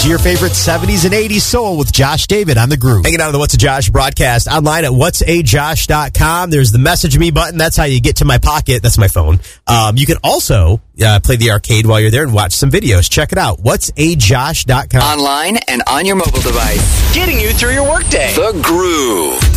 to your favorite 70s and 80s soul with Josh David on The Groove. Hanging out on the What's a Josh broadcast online at whatsajosh.com. There's the message me button. That's how you get to my pocket. That's my phone. You can also play the arcade while you're there and watch some videos. Check it out. Whatsajosh.com. Online and on your mobile device. Getting you through your workday. The Groove.